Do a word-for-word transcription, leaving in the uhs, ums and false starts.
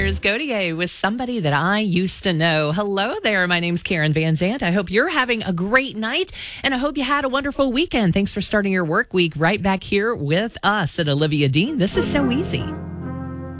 Here's Godier with Somebody That I Used to Know. Hello there. My name's Karen Van Zant. I hope you're having a great night, and I hope you had a wonderful weekend. Thanks for starting your work week right back here with us at Olivia Dean. This is So Easy.